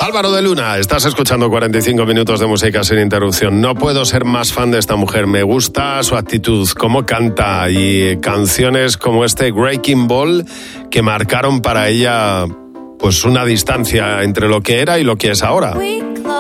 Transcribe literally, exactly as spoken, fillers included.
Álvaro de Luna, estás escuchando cuarenta y cinco minutos de música sin interrupción. No puedo ser más fan de esta mujer. Me gusta su actitud, cómo canta y canciones como este Breaking Ball que marcaron para ella pues una distancia entre lo que era y lo que es ahora.